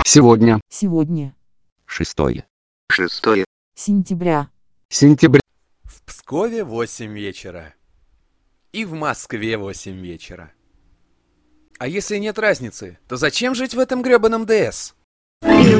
Сегодня. Сегодня. 6 Сентября. Сентября. В Пскове 8 вечера. И в Москве 8 вечера. А если нет разницы, то зачем жить в этом грёбаном ДС?